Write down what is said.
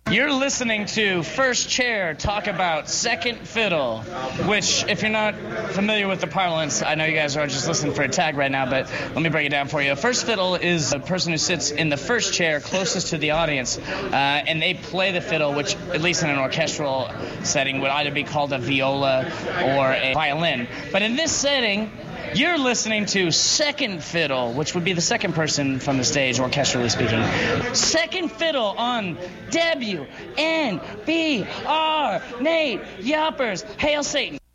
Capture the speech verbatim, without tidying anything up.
You're listening to First Chair talk about second fiddle, which, if you're not familiar with the parlance, I know you guys are just listening for a tag right now, but let me break it down for you. First fiddle is a person who sits in the first chair closest to the audience, uh, and they play the fiddle, which, at least in an orchestral setting, would either be called a viola or a violin. But in this setting, you're listening to second fiddle, which would be the second person from the stage, orchestrally speaking. Second fiddle on W N B R. Nate Yoppers. Hail Satan.